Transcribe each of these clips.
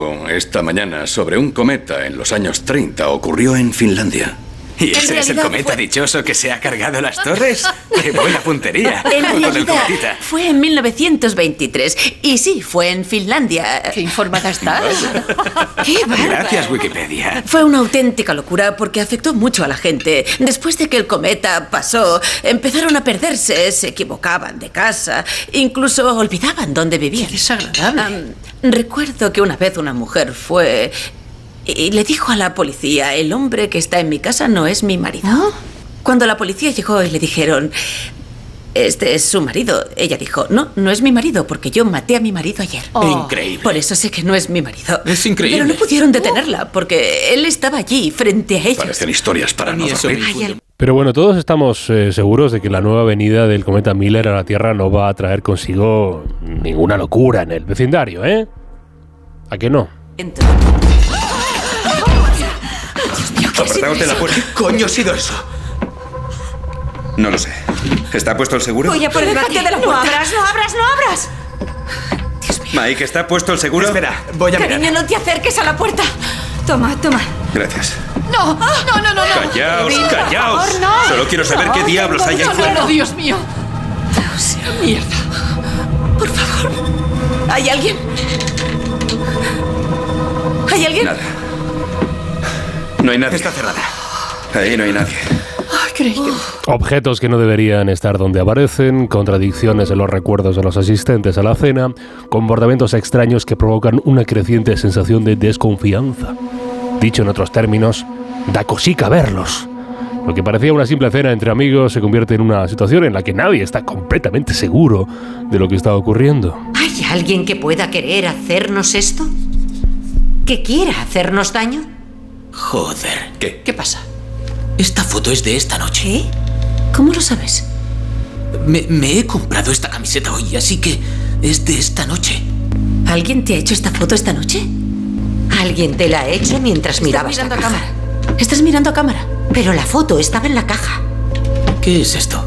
esta mañana sobre un cometa en los años 30 ocurrió en Finlandia. ¿Y ese es el cometa dichoso que se ha cargado las torres? ¡Qué buena puntería! En Con el realidad, cometita. fue en 1923. Y sí, fue en Finlandia. ¿Qué informada estás? ¡Qué bárbaro! Gracias, Wikipedia. Fue una auténtica locura porque afectó mucho a la gente. Después de que el cometa pasó, empezaron a perderse, se equivocaban de casa, incluso olvidaban dónde vivían. ¡Qué desagradable! Recuerdo que una vez una mujer fue y le dijo a la policía: el hombre que está en mi casa no es mi marido. ¿Ah? Cuando la policía llegó y le dijeron: este es su marido, ella dijo: no es mi marido porque yo maté a mi marido ayer. Increíble. Por eso sé que no es mi marido. Es increíble. Pero no pudieron detenerla porque él estaba allí frente a ellos. Parecen historias para no dormir. Pero bueno, todos estamos seguros de que la nueva venida del cometa Miller a la Tierra no va a traer consigo ninguna locura en el vecindario, ¿eh? ¿A qué no? Apretaos de la puerta. ¿Qué coño ha sido eso? No lo sé. ¿Está puesto el seguro? Voy a ponerme aquí. Déjate de la puerta. ¡No abras, no abras, no abras! Mike, ¿está puesto el seguro? Espera, voy a Cariño, mirar. no te acerques a la puerta. Toma. Gracias. ¡No! Callaos, Por callaos. favor, no. Solo quiero saber qué diablos hay ahí fuera. No, Dios mío. Mierda. Por favor. ¿Hay alguien? ¿Hay alguien? Nada. No hay nadie. Está cerrada. Ahí no hay nadie. Ay, creí que... Objetos que no deberían estar donde aparecen, contradicciones en los recuerdos de los asistentes a la cena, comportamientos extraños que provocan una creciente sensación de desconfianza. Dicho en otros términos, da cosica verlos. Lo que parecía una simple cena entre amigos se convierte en una situación en la que nadie está completamente seguro de lo que está ocurriendo. ¿Hay alguien que pueda querer hacernos esto? ¿Que quiera hacernos daño? Joder. ¿Qué pasa? Esta foto es de esta noche. ¿Qué? ¿Cómo lo sabes? Me he comprado esta camiseta hoy, así que es de esta noche. ¿Alguien te ha hecho esta foto esta noche? Alguien te la ha hecho mientras mirabas la mirando a caja. cámara. ¿Estás mirando a cámara? Pero la foto estaba en la caja. ¿Qué es esto?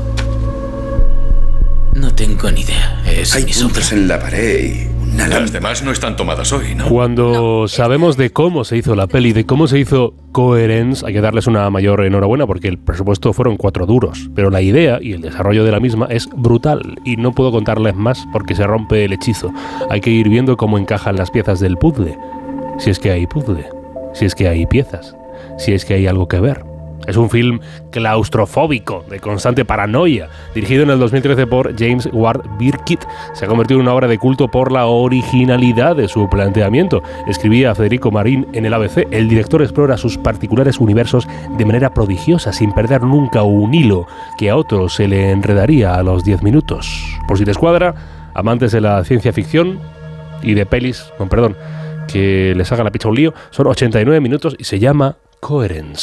No tengo ni idea. Es Hay mi sombra. puntos en la pared y una Las lámpara. demás no están tomadas hoy, ¿no? Cuando sabemos de cómo se hizo la peli, de cómo se hizo Coherence, hay que darles una mayor enhorabuena porque el presupuesto fueron 4 duros, pero la idea y el desarrollo de la misma es brutal y no puedo contarles más porque se rompe el hechizo. Hay que ir viendo cómo encajan las piezas del puzzle, si es que hay puzzle, si es que hay piezas, si es que hay algo que ver. Es un film claustrofóbico, de constante paranoia, dirigido en el 2013 por James Ward Birkitt. Se ha convertido en una obra de culto por la originalidad de su planteamiento. Escribía Federico Marín en el ABC: el director explora sus particulares universos de manera prodigiosa, sin perder nunca un hilo que a otro se le enredaría a los 10 minutos. Por si te escuadra, amantes de la ciencia ficción y de pelis, que les haga la picha un lío, son 89 minutos y se llama Coherence.